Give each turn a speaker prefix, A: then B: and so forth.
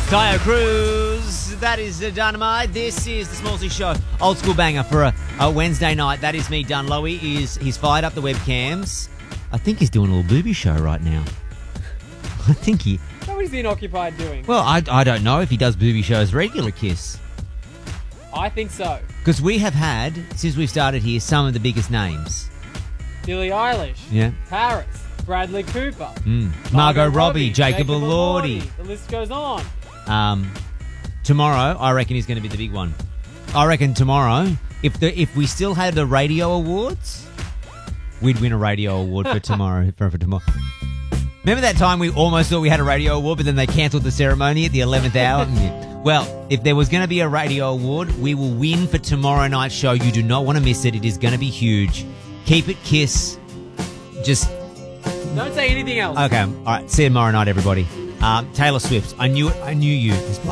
A: Tayo Cruz, that is Dynamite. This is the Smallsy Show. Old school banger for a Wednesday night. That is me, Dunlowy. He's fired up the webcams. I think he's doing a little booby show right now. I think he...
B: What is he occupied doing?
A: Well, I don't know if he does booby shows regular, Kiss.
B: I think so.
A: Because we have had, since we've started here, some of the biggest names.
B: Billie Eilish.
A: Yeah.
B: Paris. Bradley Cooper.
A: Margot Robbie, Jacob Elordi.
B: The list goes on.
A: Tomorrow, I reckon, is going to be the big one. I reckon tomorrow, if we still had the radio awards, we'd win a radio award for tomorrow. For tomorrow. Remember that time we almost thought we had a radio award, but then they cancelled the ceremony at the 11th hour? Well, if there was going to be a radio award, we will win for tomorrow night's show. You do not want to miss it. It is going to be huge. Keep it, Kiss. Just...
B: Don't say anything else.
A: Okay. All right. See you tomorrow night, everybody. Taylor Swift. I knew it. I knew you.